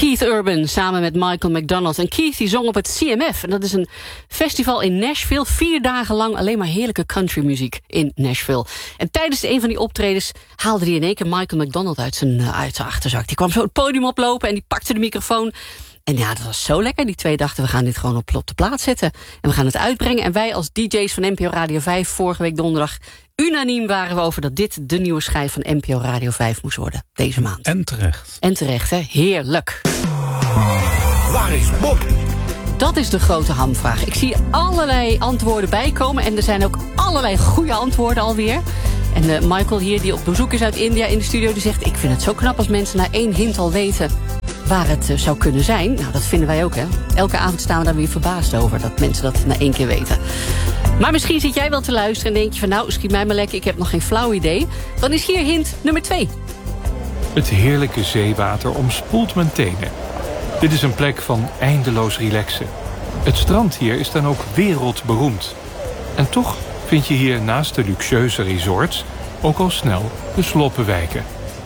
Keith Urban samen met Michael McDonald. En Keith die zong op het CMF. En dat is een festival in Nashville. 4 dagen lang alleen maar heerlijke countrymuziek in Nashville. En tijdens een van die optredens haalde hij in één keer Michael McDonald uit zijn achterzak. Die kwam zo het podium oplopen en die pakte de microfoon. En ja, dat was zo lekker. Die 2 dachten, we gaan dit gewoon op de plaat zetten. En we gaan het uitbrengen. En wij als DJ's van NPO Radio 5 vorige week donderdag... unaniem waren we over dat dit de nieuwe schijf van NPO Radio 5 moest worden. Deze maand. En terecht. En terecht, hè? Heerlijk. Waar is Bob? Dat is de grote hamvraag. Ik zie allerlei antwoorden bijkomen. En er zijn ook allerlei goede antwoorden alweer. En Michael hier, die op bezoek is uit India in de studio... die zegt, ik vind het zo knap als mensen na 1 hint al weten... waar het zou kunnen zijn. Nou, dat vinden wij ook, hè. Elke avond staan we daar weer verbaasd over... dat mensen dat na 1 keer weten. Maar misschien zit jij wel te luisteren en denk je van... nou, schiet mij maar lekker, ik heb nog geen flauw idee. Dan is hier hint nummer 2. Het heerlijke zeewater omspoelt mijn tenen. Dit is een plek van eindeloos relaxen. Het strand hier is dan ook wereldberoemd. En toch vind je hier naast de luxueuze resorts... ook al snel de sloppenwijken.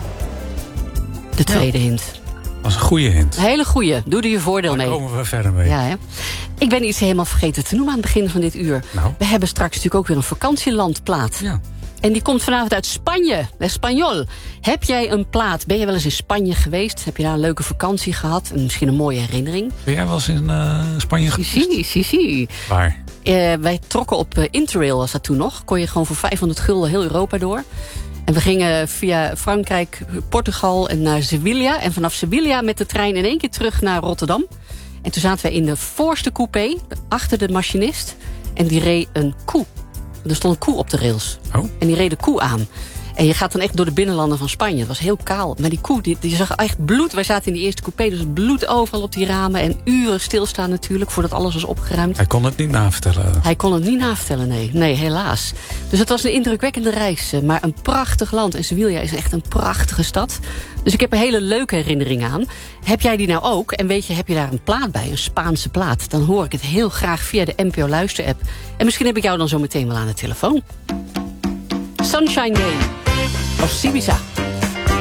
De tweede hint. Dat was een goede hint. Een hele goeie. Doe er je voordeel mee. Daar komen we verder mee. Ja, hè? Ik ben iets helemaal vergeten te noemen aan het begin van dit uur. Nou. We hebben straks natuurlijk ook weer een vakantielandplaat. Ja. En die komt vanavond uit Spanje, Espanyol. Heb jij een plaat? Ben je wel eens in Spanje geweest? Heb je daar een leuke vakantie gehad? En misschien een mooie herinnering? Ben jij wel eens in Spanje geweest? Si. Waar? Wij trokken op Interrail, was dat toen nog. Kon je gewoon voor 500 gulden heel Europa door. En we gingen via Frankrijk, Portugal en naar Sevilla. En vanaf Sevilla met de trein in één keer terug naar Rotterdam. En toen zaten wij in de voorste coupé, achter de machinist. En die reed een koe. Er stond een koe op de rails. Oh. En die reed de koe aan. En je gaat dan echt door de binnenlanden van Spanje. Het was heel kaal. Maar die koe, die zag echt bloed. Wij zaten in die eerste coupé, dus bloed overal op die ramen. En uren stilstaan natuurlijk, voordat alles was opgeruimd. Hij kon het niet navertellen. Hij kon het niet navertellen, nee. Nee, helaas. Dus het was een indrukwekkende reis. Maar een prachtig land. En Sevilla is echt een prachtige stad. Dus ik heb een hele leuke herinnering aan. Heb jij die nou ook? En weet je, heb je daar een plaat bij? Een Spaanse plaat? Dan hoor ik het heel graag via de NPO Luister-app. En misschien heb ik jou dan zo meteen wel aan de telefoon. Sunshine Day of Ibiza.